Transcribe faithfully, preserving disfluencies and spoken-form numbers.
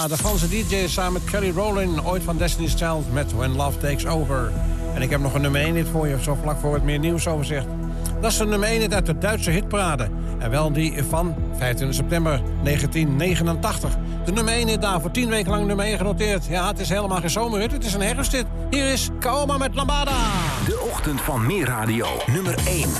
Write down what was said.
Ja, de Franse D J samen met Kelly Rowland, ooit van Destiny's Child met When Love Takes Over. En ik heb nog een nummer één hit voor je, zo vlak voor het meer nieuws overzicht. Dat is de nummer één hit uit de Duitse hitparade. En wel die van vijfentwintig september negentien negenentachtig. De nummer één hit daar, voor tien weken lang nummer één genoteerd. Ja, het is helemaal geen zomerhit, het is een herfsthit. Hier is Kaoma met Lambada. De ochtend van Meer Radio, nummer één.